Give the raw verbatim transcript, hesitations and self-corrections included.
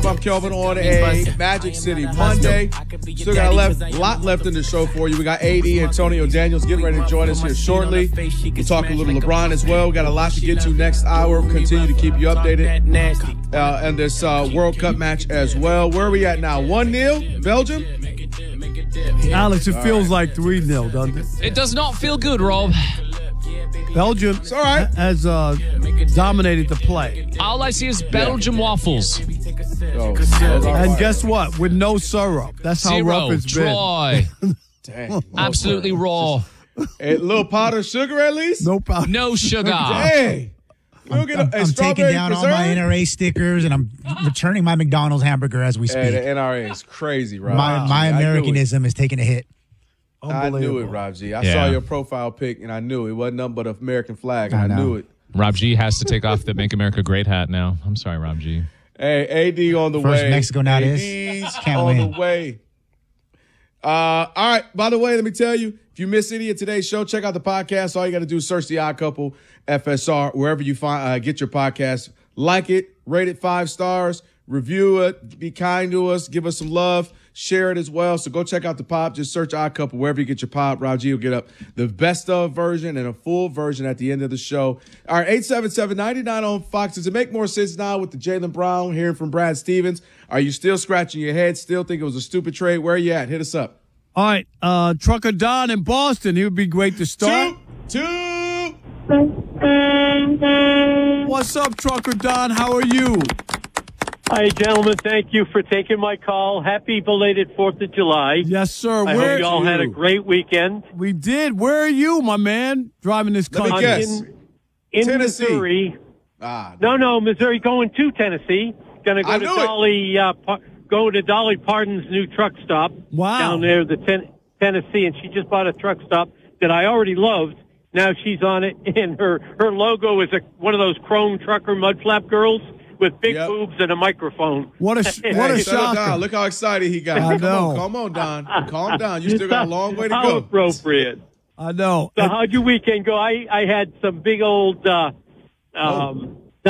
I'm Kelvin on a Magic City Monday. Still got a left, lot left in the show for you. We got A D, Antonio Daniels, getting ready to join us here shortly. We'll talk a little LeBron as well. We got a lot to get to next hour. We'll continue to keep you updated. Uh, and this uh, World Cup match as well. Where are we at now? one nil, Belgium? Alex, it all feels right. like three nil, doesn't it? It does not feel good, Rob. Belgium it's all right. has uh, dominated the play. All I see is Belgium yeah. waffles. Oh, and right. guess what? With no syrup. That's how Zero, rough it's dry. been. Dang, Absolutely raw. A little powdered sugar at least? No powder. No sugar. Dang. I'm, I'm, I'm, I'm taking down preserve? all my N R A stickers, and I'm returning my McDonald's hamburger as we speak. Hey, the N R A is crazy, Rob. My, my Americanism is taking a hit. I knew it, Rob G. I yeah. saw your profile pic, and I knew it. It wasn't nothing but an American flag, and I, I knew it. Rob G has to take off the Make America Great hat now. I'm sorry, Rob G. Hey, A D on the First way. Mexico now it is. Can't on win. the way. Uh, all right. By the way, let me tell you, if you missed any of today's show, check out the podcast. All you got to do is search The Odd Couple F S R wherever you find uh, get your podcast. Like it, rate it five stars, review it, be kind to us, give us some love, share it as well. So go check out the pod. Just search Odd Couple wherever you get your pod. Rob G will get up the best of version and a full version at the end of the show. All right, eight seven seven, nine nine on Fox. Does it make more sense now with the Jaylen Brown hearing from Brad Stevens? Are you still scratching your head? Still think it was a stupid trade? Where are you at? Hit us up. All right, uh, Trucker Don in Boston. He would be great to start. Two, two. What's up, Trucker Don? How are you? Hi, gentlemen. Thank you for taking my call. Happy belated fourth of July. Yes, sir. I Where hope you all had a great weekend. We did. Where are you, my man, driving this car? Let me guess. In, in Tennessee. Missouri. Ah, no, no, Missouri. Going to Tennessee. Going to go I to knew it. Dolly. Uh, pa- go to Dolly Parton's new truck stop. Wow. Down there, the ten- Tennessee, and she just bought a truck stop that I already loved. Now she's on it, and her her logo is a one of those chrome trucker mud flap girls with big Yep. boobs and a microphone. What a what Hey, a settle shocker! down. Look how excited he got. I Come know. on, come on, Don. Calm down. You still got a long way to How go. appropriate. I know. So how'd your weekend go? I, I had some big old uh, um,